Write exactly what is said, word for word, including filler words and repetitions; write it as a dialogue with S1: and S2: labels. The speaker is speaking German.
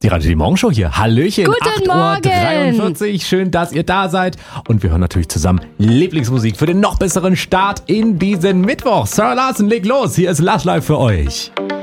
S1: Die Radio Die Morgenshow hier. Hallöchen.
S2: Guten
S1: acht Uhr
S2: Morgen.
S1: dreiundvierzig. Schön, dass ihr da seid. Und wir hören natürlich zusammen Lieblingsmusik für den noch besseren Start in diesen Mittwoch. Sarah Larson, leg los. Hier ist Lush Life für euch.